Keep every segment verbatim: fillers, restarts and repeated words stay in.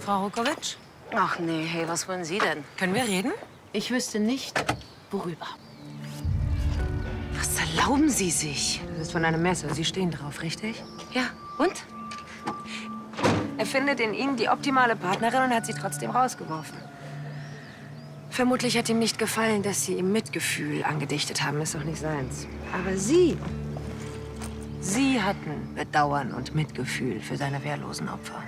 Frau Rukowitsch? Ach nee, hey, was wollen Sie denn? Können wir reden? Ich wüsste nicht, worüber. Was erlauben Sie sich? Das ist von einer Messe. Sie stehen drauf, richtig? Ja, und? Er findet in Ihnen die optimale Partnerin und hat sie trotzdem rausgeworfen. Vermutlich hat ihm nicht gefallen, dass Sie ihm Mitgefühl angedichtet haben. Ist doch nicht seins. Aber Sie, Sie hatten Bedauern und Mitgefühl für seine wehrlosen Opfer.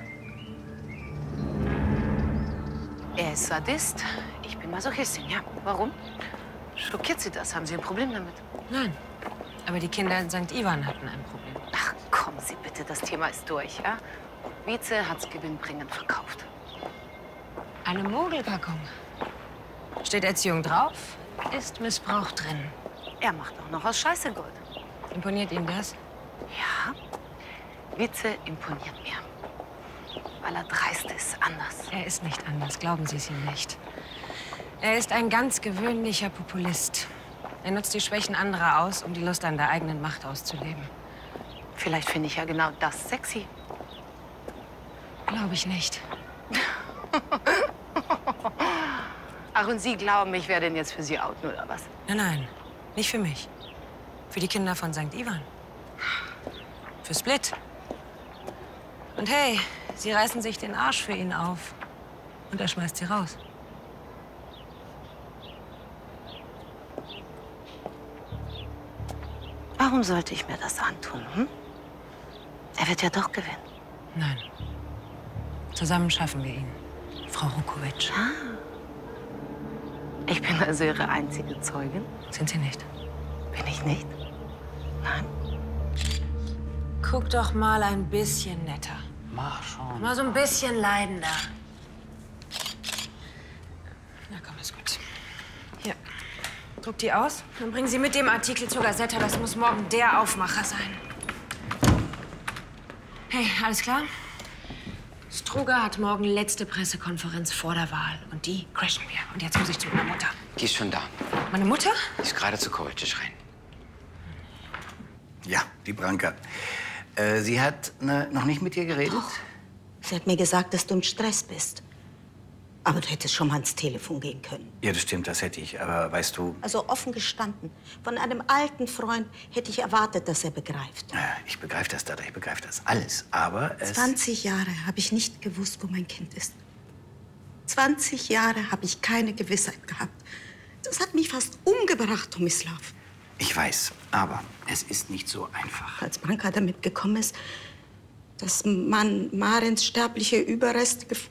Er ist Sadist. Ich bin Masochistin, ja. Warum? Schockiert Sie das? Haben Sie ein Problem damit? Nein. Aber die Kinder in Sankt Ivan hatten ein Problem. Ach, kommen Sie bitte, das Thema ist durch, ja? Wietze hat's gewinnbringend verkauft. Eine Mogelpackung. Steht Erziehung drauf, ist Missbrauch drin. Er macht auch noch aus Scheiße Gold. Imponiert Ihnen das? Ja, Wietze imponiert mir. Weil er dreist ist, anders. Er ist nicht anders, glauben Sie es ihm nicht. Er ist ein ganz gewöhnlicher Populist. Er nutzt die Schwächen anderer aus, um die Lust an der eigenen Macht auszuleben. Vielleicht finde ich ja genau das sexy. Glaube ich nicht. Ach, und Sie glauben, ich werde ihn jetzt für Sie outen, oder was? Nein, nein, nicht für mich. Für die Kinder von Sankt Ivan. Für Split. Und hey, Sie reißen sich den Arsch für ihn auf. Und er schmeißt sie raus. Warum sollte ich mir das antun, hm? Er wird ja doch gewinnen. Nein. Zusammen schaffen wir ihn, Frau Rukowitsch. Ah. Ich bin also Ihre einzige Zeugin? Sind Sie nicht? Bin ich nicht? Nein? Guck doch mal ein bisschen netter. Mach schon. Mal so ein bisschen leidender. Na komm, ist gut. Hier, druck die aus. Dann bringen Sie mit dem Artikel zur Gazette. Das muss morgen der Aufmacher sein. Hey, alles klar? Struga hat morgen letzte Pressekonferenz vor der Wahl. Und die crashen wir. Und jetzt muss ich zu meiner Mutter. Die ist schon da. Meine Mutter? Die ist gerade zu Kovacic rein. Ja, die Branka. Äh, sie hat ne, noch nicht mit dir geredet? Doch. Sie hat mir gesagt, dass du im Stress bist. Aber du hättest schon mal ans Telefon gehen können. Ja, das stimmt, das hätte ich. Aber weißt du... Also offen gestanden, von einem alten Freund hätte ich erwartet, dass er begreift. Ja, ich begreife das, Dada, ich begreife das alles. Aber es... zwanzig Jahre habe ich nicht gewusst, wo mein Kind ist. zwanzig Jahre habe ich keine Gewissheit gehabt. Das hat mich fast umgebracht, Tomislav. Ich weiß, aber es ist nicht so einfach. Als Branka damit gekommen ist, dass man Marins sterbliche Überreste gef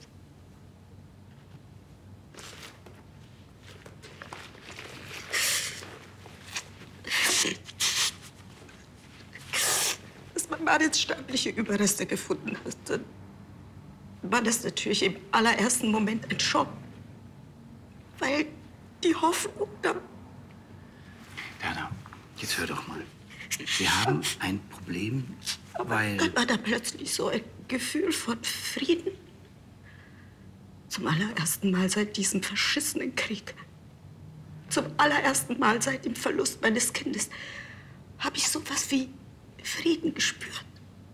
dass man Marins sterbliche Überreste gefunden hat, dann war das natürlich im allerersten Moment ein Schock. Weil die Hoffnung da... Dada, jetzt hör doch mal. Wir haben ein Problem, weil... Dann war da plötzlich so ein Gefühl von Frieden. Zum allerersten Mal seit diesem verschissenen Krieg. Zum allerersten Mal seit dem Verlust meines Kindes habe ich so was wie Frieden gespürt.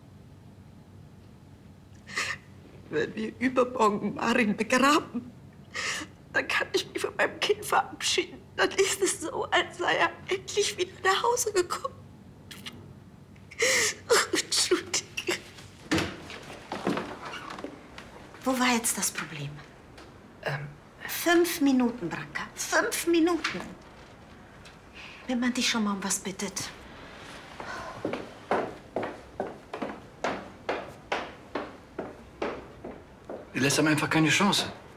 Wenn wir übermorgen Marin begraben, dann kann ich mich von meinem Kind verabschieden. Dann ist es so, als sei er endlich wieder nach Hause gekommen. Ach, Entschuldige. Wo war jetzt das Problem? Ähm. Fünf Minuten, Branka. Fünf Minuten. Wenn man dich schon mal um was bittet. Du lässt ihm einfach keine Chance.